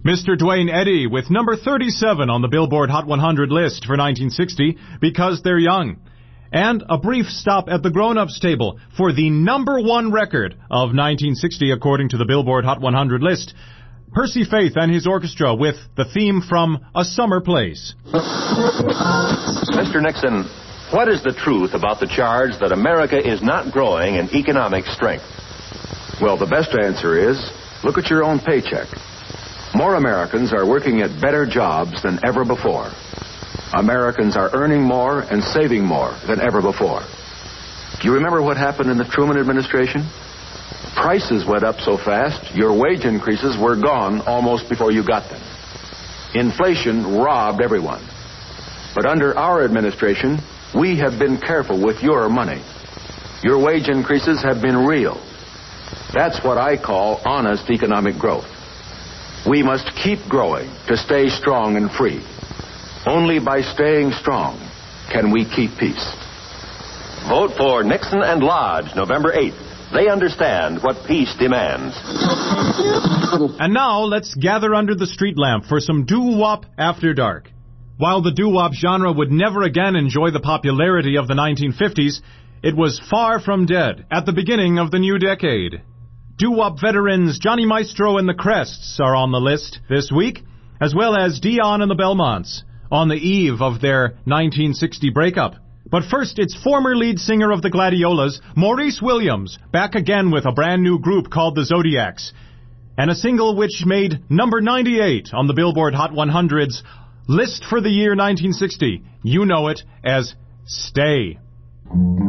Mr. Dwayne Eddy with number 37 on the Billboard Hot 100 list for 1960, Because They're Young. And a brief stop at the grown-ups table for the number one record of 1960 according to the Billboard Hot 100 list. Percy Faith and his orchestra with the theme from A Summer Place. Mr. Nixon, what is the truth about the charge that America is not growing in economic strength? Well, the best answer is, look at your own paycheck. More Americans are working at better jobs than ever before. Americans are earning more and saving more than ever before. Do you remember what happened in the Truman administration? Prices went up so fast, your wage increases were gone almost before you got them. Inflation robbed everyone. But under our administration, we have been careful with your money. Your wage increases have been real. That's what I call honest economic growth. We must keep growing to stay strong and free. Only by staying strong can we keep peace. Vote for Nixon and Lodge, November 8th. They understand what peace demands. And now, let's gather under the street lamp for some doo-wop after dark. While the doo-wop genre would never again enjoy the popularity of the 1950s, it was far from dead at the beginning of the new decade. Doo-wop veterans Johnny Maestro and the Crests are on the list this week, as well as Dion and the Belmonts, on the eve of their 1960 breakup. But first, it's former lead singer of the Gladiolas, Maurice Williams, back again with a brand new group called the Zodiacs, and a single which made number 98 on the Billboard Hot 100's list for the year 1960. You know it as Stay.